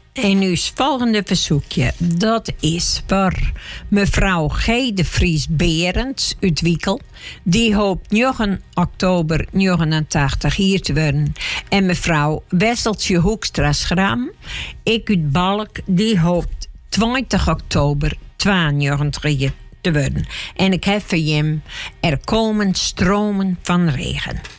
En nu het volgende verzoekje. Dat is voor mevrouw G. de Vries Berends uit Wiekel. Die hoopt 9 oktober 89 hier te worden. En mevrouw Wesseltje Hoekstra Schram. Ik uit Balk. Die hoopt 20 oktober 92 hier te worden. En ik heb voor hem. Er komen stromen van regen.